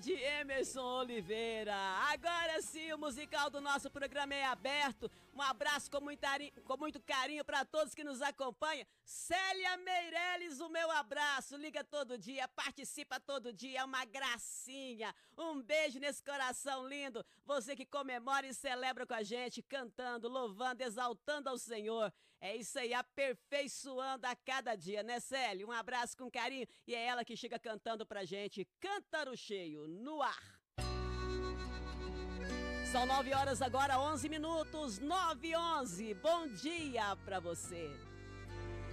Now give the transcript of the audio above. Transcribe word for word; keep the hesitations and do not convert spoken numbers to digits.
de Emerson Oliveira. Agora sim, o musical do nosso programa é aberto. Um abraço com muito, com muito carinho para todos que nos acompanham. Célia Meirelles, o meu abraço. Liga todo dia, participa todo dia, é uma gracinha. Um beijo nesse coração lindo. Você que comemora e celebra com a gente, cantando, louvando, exaltando ao Senhor. É isso aí, aperfeiçoando a cada dia, né, Célia? Um abraço com carinho. E é ela que chega cantando pra gente. Cântaro Cheio, no ar. São nove horas agora, onze minutos, nove e onze. Bom dia pra você.